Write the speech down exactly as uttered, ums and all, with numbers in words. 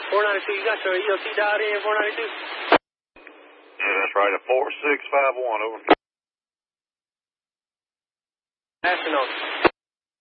four ninety-two, you got your E O T dialed in, four ninety-two? Yeah, that's right, a four six five one, over. Astronaut.